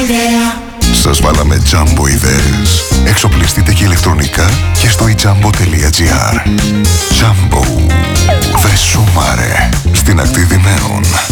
ιδέα. Σας βάλαμε Jumbo ιδέες. Εξοπλιστείτε και ηλεκτρονικά και στο ijambo.gr. Jumbo. Βρε σούμαρε. Στην ακτή Δυναίων.